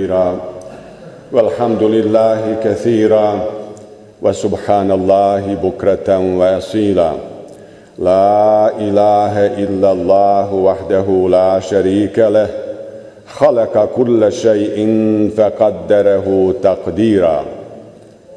كبيرا والحمد لله كثيرا وسبحان الله بكرة وأصيلا لا إله إلا الله وحده لا شريك له خلق كل شيء فقدره تقديرا